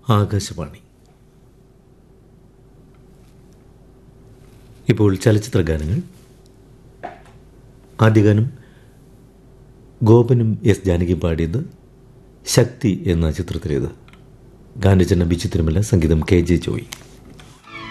ആകാശവാണി. ഇപ്പോൾ ചലച്ചിത്ര ഗാനങ്ങൾ. ആദ്യ ഗാനം ഗോപനും എസ് ജാനകി പാടിയത് ശക്തി എന്ന ചിത്രത്തിലേത്. ഗാനരചന ബിച്ചു തിരുമല, സംഗീതം കെ ജെ ജോയി.